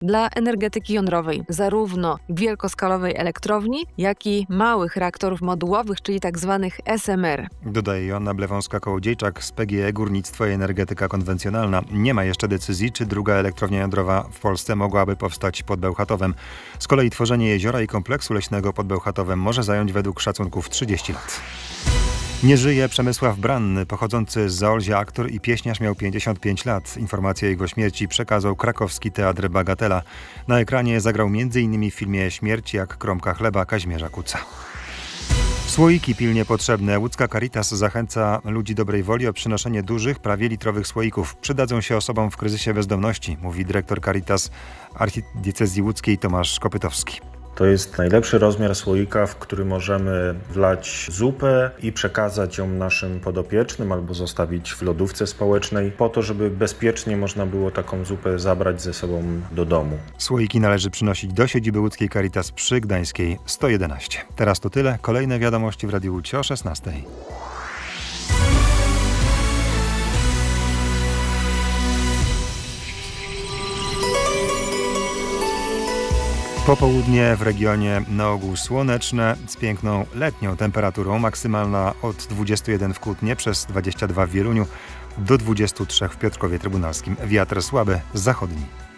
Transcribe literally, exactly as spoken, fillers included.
dla energetyki jądrowej, zarówno wielkoskalowej elektrowni, jak i małych reaktorów modułowych, czyli tzw. S M R. Dodaje Joanna Blewąska-Kołodziejczak z P G E Górnictwo i Energetyka Konwencjonalna. Nie ma jeszcze decyzji, czy druga elektrownia jądrowa w Polsce mogłaby powstać pod Bełchatowem. Z kolei tworzenie jeziora i kompleksu leśnego pod Bełchatowem może zająć według szacunków trzydzieści lat. Nie żyje Przemysław Branny, pochodzący z Zaolzia aktor i pieśniarz, miał pięćdziesiąt pięć lat. Informację o jego śmierci przekazał krakowski teatr Bagatela. Na ekranie zagrał między innymi w filmie Śmierć jak kromka chleba Kazimierza Kuca. Słoiki pilnie potrzebne. Łódzka Caritas zachęca ludzi dobrej woli o przynoszenie dużych, prawie litrowych słoików. Przydadzą się osobom w kryzysie bezdomności, mówi dyrektor Caritas archidiecezji łódzkiej Tomasz Kopytowski. To jest najlepszy rozmiar słoika, w który możemy wlać zupę i przekazać ją naszym podopiecznym albo zostawić w lodówce społecznej po to, żeby bezpiecznie można było taką zupę zabrać ze sobą do domu. Słoiki należy przynosić do siedziby łódzkiej Caritas przy Gdańskiej sto jedenaście. Teraz to tyle. Kolejne wiadomości w Radiu Łódź o szesnastej. Popołudnie w regionie na ogół słoneczne z piękną letnią temperaturą, maksymalna od dwudziestu jeden w Kutnie, przez dwadzieścia dwa w Wieluniu do dwudziestu trzech w Piotrkowie Trybunalskim. Wiatr słaby, zachodni.